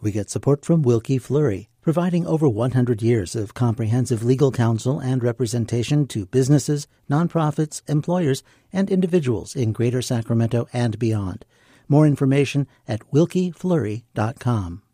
We get support from Wilkie Fleury, providing over 100 years of comprehensive legal counsel and representation to businesses, nonprofits, employers, and individuals in Greater Sacramento and beyond. More information at wilkiefleury.com.